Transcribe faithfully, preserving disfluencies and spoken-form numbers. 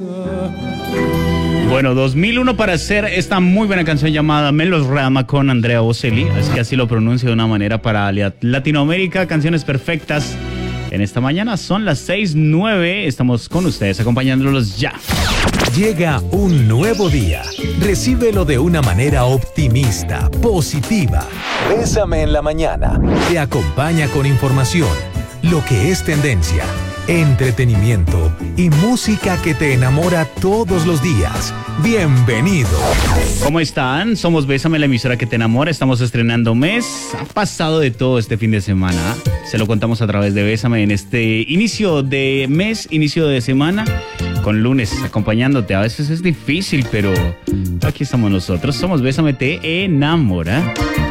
Bueno, dos mil uno para hacer esta muy buena canción llamada Melosrama con Andrea Bocelli. Es que así lo pronuncio de una manera para Latinoamérica. Canciones perfectas. En esta mañana son las seis nueve. Estamos con ustedes acompañándolos ya. Llega un nuevo día. Recíbelo de una manera optimista, positiva. Bésame en la mañana. Te acompaña con información, lo que es tendencia, entretenimiento y música que te enamora todos los días. Bienvenido. ¿Cómo están? Somos Bésame, la emisora que te enamora. Estamos estrenando mes. Ha pasado de todo este fin de semana. Se lo contamos a través de Bésame en este inicio de mes, inicio de semana, con lunes acompañándote. A veces es difícil, pero aquí estamos nosotros. Somos Bésame, te enamora.